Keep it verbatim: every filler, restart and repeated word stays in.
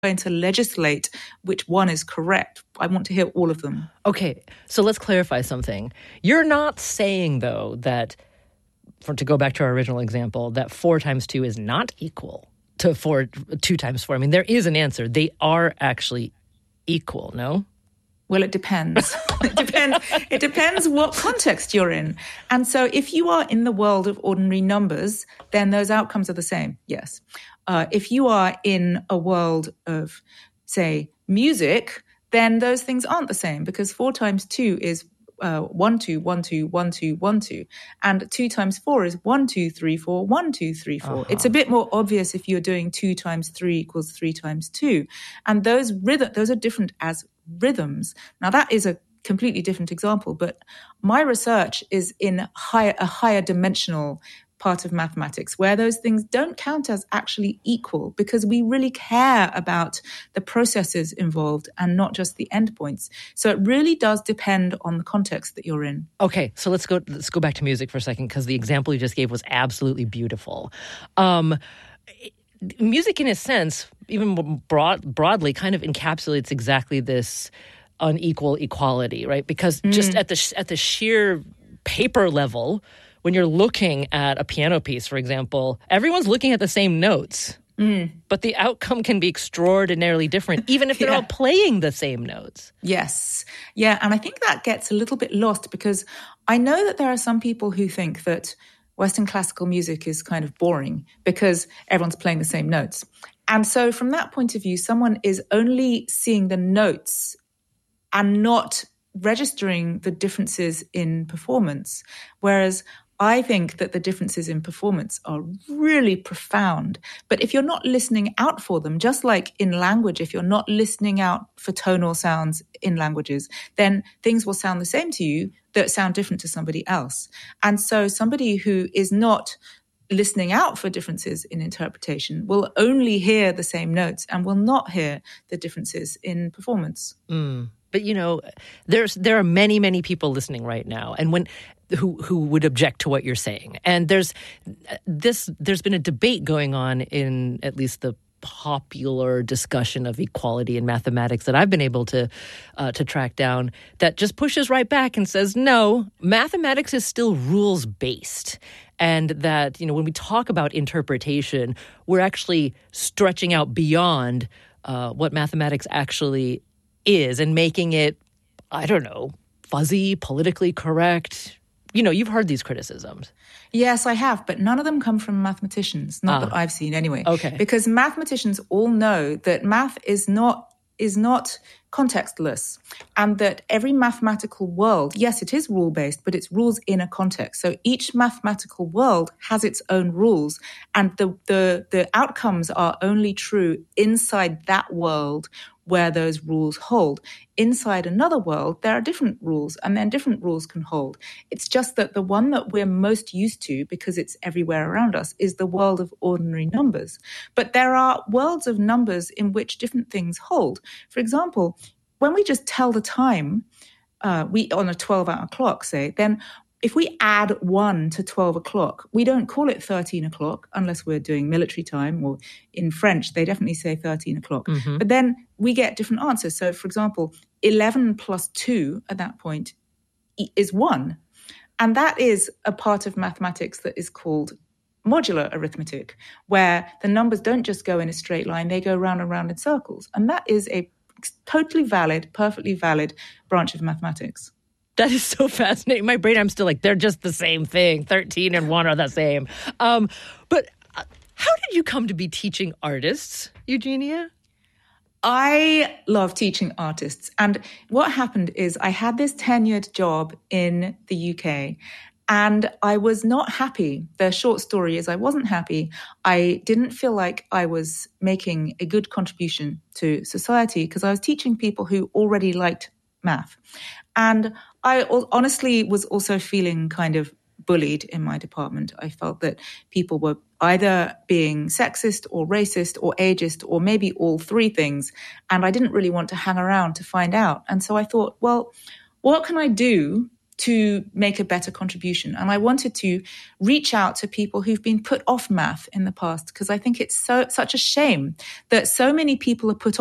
going to legislate which one is correct. I want to hear all of them. Okay, so let's clarify something. You're not saying, though, that, for to go back to our original example, that four times two is not equal to four, two times four. I mean, there is an answer. They are actually equal, no? Well, it depends. it depends. It depends what context you're in. And so if you are in the world of ordinary numbers, then those outcomes are the same, yes. Uh, if you are in a world of, say, music, then those things aren't the same because four times two is uh, one, two, one, two, one, two, one, two. And two times four is one, two, three, four, one, two, three, four. Uh-huh. It's a bit more obvious if you're doing two times three equals three times two. And those rhythm, those are different as rhythms. Now, that is a completely different example, but my research is in higher, a higher dimensional part of mathematics where those things don't count as actually equal because we really care about the processes involved and not just the endpoints. So it really does depend on the context that you're in. Okay, so let's go let's go back to music for a second because the example you just gave was absolutely beautiful. Um, music, in a sense, even broad, broadly, kind of encapsulates exactly this unequal equality, right? Because mm. just at the at the sheer paper level, when you're looking at a piano piece, for example, everyone's looking at the same notes, mm. but the outcome can be extraordinarily different, even if they're yeah. all playing the same notes. Yes. Yeah, and I think that gets a little bit lost because I know that there are some people who think that Western classical music is kind of boring because everyone's playing the same notes. And so from that point of view, someone is only seeing the notes and not registering the differences in performance. Whereas I think that the differences in performance are really profound. But if you're not listening out for them, just like in language, if you're not listening out for tonal sounds in languages, then things will sound the same to you that sound different to somebody else. And so somebody who is not listening out for differences in interpretation will only hear the same notes and will not hear the differences in performance. Mm. But, you know, there's there are many, many people listening right now and when who who would object to what you're saying. And there's this there's been a debate going on in at least the popular discussion of equality in mathematics that I've been able to uh, to track down that just pushes right back and says, no, mathematics is still rules-based. And that, you know, when we talk about interpretation, we're actually stretching out beyond uh, what mathematics actually is and making it, I don't know, fuzzy, politically correct. You know, you've heard these criticisms. Yes, I have, but none of them come from mathematicians, not ah. that I've seen anyway. Okay. Because mathematicians all know that math is not is not contextless and that every mathematical world, yes, it is rule-based, but it's rules in a context. So each mathematical world has its own rules and the the, the outcomes are only true inside that world where those rules hold. Inside another world, there are different rules, and then different rules can hold. It's just that the one that we're most used to, because it's everywhere around us, is the world of ordinary numbers. But there are worlds of numbers in which different things hold. For example, when we just tell the time, uh, we on a twelve-hour clock, say, then if we add one to twelve o'clock, we don't call it thirteen o'clock unless we're doing military time, or in French, they definitely say thirteen o'clock. Mm-hmm. But then we get different answers. So, for example, eleven plus two at that point is one. And that is a part of mathematics that is called modular arithmetic, where the numbers don't just go in a straight line, they go round and round in circles. And that is a totally valid, perfectly valid branch of mathematics. That is so fascinating. My brain, I'm still like, they're just the same thing. thirteen and one are the same. Um, but uh, how did you come to be teaching artists, Eugenia? I love teaching artists. And what happened is I had this tenured job in the U K and I was not happy. The short story is I wasn't happy. I didn't feel like I was making a good contribution to society because I was teaching people who already liked math. And I honestly was also feeling kind of bullied in my department. I felt that people were either being sexist or racist or ageist or maybe all three things. And I didn't really want to hang around to find out. And so I thought, well, what can I do to make a better contribution. And I wanted to reach out to people who've been put off math in the past, because I think it's so such a shame that so many people are put